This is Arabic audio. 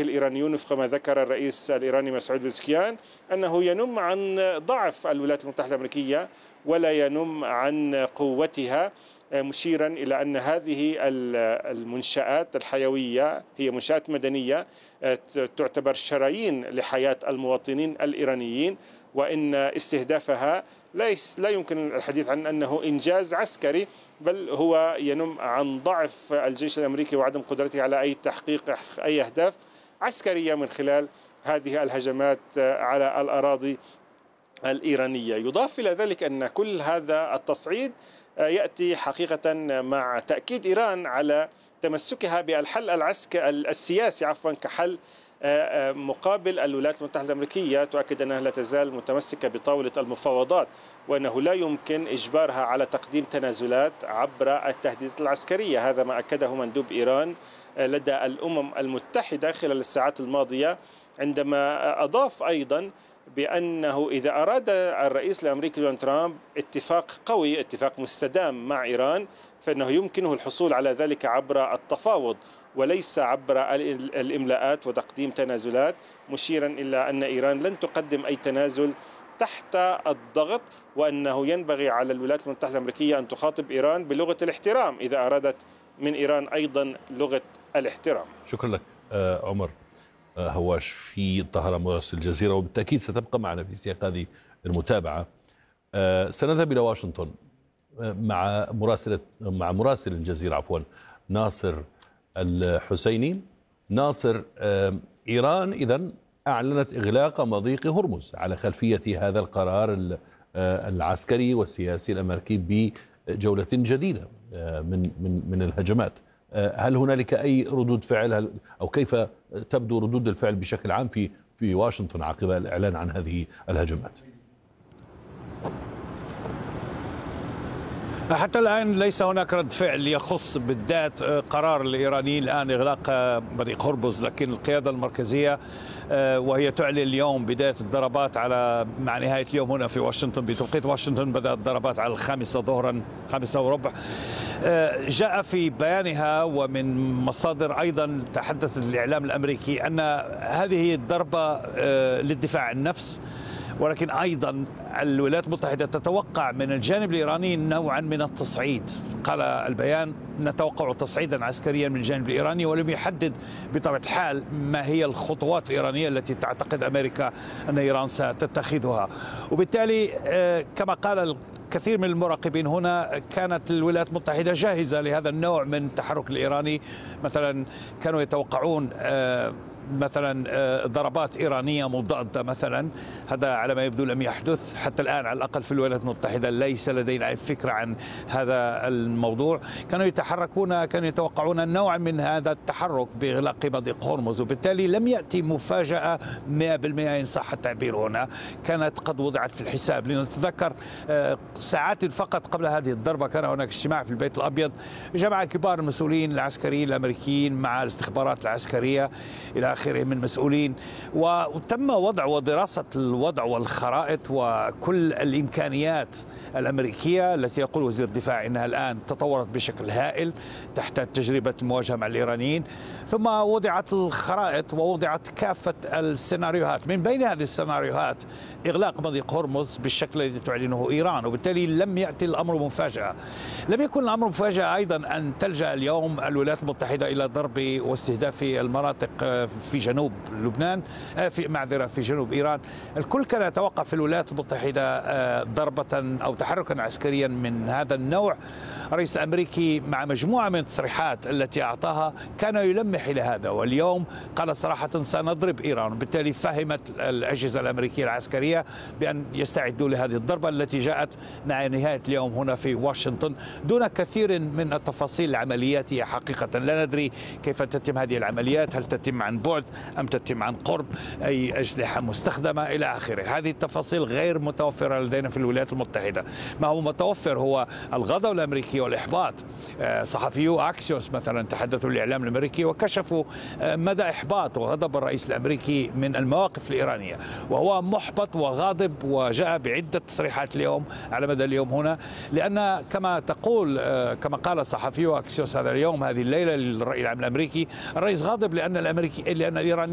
الإيرانيون وفق ما ذكر الرئيس الإيراني مسعود بزكيان أنه ينم عن ضعف الولايات المتحدة الأمريكية ولا ينم عن قوتها، مشيرا إلى أن هذه المنشآت الحيوية هي منشآت مدنية تعتبر شرايين لحياة المواطنين الإيرانيين، وإن استهدافها لا يمكن الحديث عن أنه إنجاز عسكري، بل هو ينم عن ضعف الجيش الأمريكي وعدم قدرته على أي تحقيق أي أهداف عسكرية من خلال هذه الهجمات على الأراضي الإيرانية. يضاف إلى ذلك أن كل هذا التصعيد يأتي حقيقة مع تأكيد إيران على تمسكها بالحل السياسي كحل مقابل الولايات المتحدة الأمريكية. تؤكد أنها لا تزال متمسكة بطاولة المفاوضات، وأنه لا يمكن إجبارها على تقديم تنازلات عبر التهديدات العسكرية. هذا ما أكده مندوب إيران لدى الأمم المتحدة خلال الساعات الماضية، عندما أضاف أيضا بأنه إذا أراد الرئيس الأمريكي دونالد ترامب اتفاق قوي، اتفاق مستدام مع إيران، فإنه يمكنه الحصول على ذلك عبر التفاوض وليس عبر الإملاءات وتقديم تنازلات، مشيرا إلى أن إيران لن تقدم أي تنازل تحت الضغط، وأنه ينبغي على الولايات المتحدة الأمريكية أن تخاطب إيران بلغة الاحترام إذا أرادت من إيران أيضا لغة الاحترام. شكرا لك عمر هواش في طهران مراسل الجزيرة، وبالتأكيد ستبقى معنا في سياق هذه المتابعة. سنذهب إلى واشنطن مع مراسل الجزيرة ناصر الحسيني. ناصر، إيران إذن أعلنت إغلاق مضيق هرمز على خلفية هذا القرار العسكري والسياسي الأمريكي بجولة جديدة من الهجمات. هل هنالك أي ردود فعل أو كيف تبدو ردود الفعل بشكل عام في واشنطن عقب الإعلان عن هذه الهجمات؟ حتى الآن ليس هناك رد فعل يخص بالذات قرار الإيراني الآن إغلاق مضيق هرمز، لكن القيادة المركزية وهي تعلن اليوم بداية الضربات مع نهاية اليوم هنا في واشنطن بتوقيت واشنطن. بدأت الضربات على 5 ظهرا 5:15. جاء في بيانها ومن مصادر أيضا تحدثت الإعلام الأمريكي أن هذه هي الضربة للدفاع عن النفس، ولكن أيضا الولايات المتحدة تتوقع من الجانب الإيراني نوعا من التصعيد. قال البيان نتوقع تصعيدا عسكريا من الجانب الإيراني، ولم يحدد بطبيعة الحال ما هي الخطوات الإيرانية التي تعتقد أمريكا أن إيران ستتخذها. وبالتالي كما قال كثير من المراقبين هنا كانت الولايات المتحدة جاهزة لهذا النوع من التحرك الإيراني. مثلا كانوا يتوقعون مثلا ضربات إيرانية مضادة مثلا، هذا على ما يبدو لم يحدث حتى الآن، على الأقل في الولايات المتحدة ليس لدينا أي فكرة عن هذا الموضوع. كانوا يتوقعون نوعا من هذا التحرك بإغلاق مضيق هرمز، وبالتالي لم يأتي مفاجأة 100% إن صح التعبير هنا، كانت قد وضعت في الحساب. لنتذكر ساعات فقط قبل هذه الضربة كان هناك اجتماع في البيت الأبيض جمع كبار المسؤولين العسكريين الأمريكيين مع الاستخبارات العسكرية إلى آخره من مسؤولين، وتم وضع ودراسة الوضع والخرائط وكل الإمكانيات الأمريكية التي يقول وزير الدفاع إنها الآن تطورت بشكل هائل تحت تجربة المواجهة مع الإيرانيين. ثم وضعت الخرائط ووضعت كافة السيناريوهات، من بين هذه السيناريوهات إغلاق مضيق هرمز بالشكل الذي تعلنه إيران، وبالتالي لم يأتي الأمر مفاجأة. لم يكن الأمر مفاجأة أيضا أن تلجأ اليوم الولايات المتحدة إلى ضرب واستهداف المناطق في جنوب لبنان، في جنوب إيران. الكل كان يتوقع في الولايات المتحدة ضربة أو تحركا عسكريا من هذا النوع. الرئيس الأمريكي مع مجموعة من التصريحات التي أعطاها كان يلمح إلى هذا، واليوم قال صراحة سنضرب إيران. وبالتالي فهمت الأجهزة الأمريكية العسكرية بأن يستعدوا لهذه الضربة التي جاءت مع نهاية اليوم هنا في واشنطن دون كثير من التفاصيل العملياتية. حقيقة لا ندري كيف تتم هذه العمليات، هل تتم عن بعد أم تتم عن قرب، أي أسلحة مستخدمة إلى آخره. هذه التفاصيل غير متوفرة لدينا في الولايات المتحدة. ما هو متوفر هو الغضب الأمريكي والإحباط. صحفيو أكسيوس مثلا تحدثوا للإعلام الأمريكي وكشفوا مدى إحباط وغضب الرئيس الأمريكي من المواقف الإيرانية، وهو محبط وغاضب، وجاء بعدة تصريحات اليوم على مدى اليوم هنا، لأن كما قال صحفيو أكسيوس هذا اليوم هذه الليلة للرأي العام الأمريكي، الرئيس غاضب لأن الإيرانيين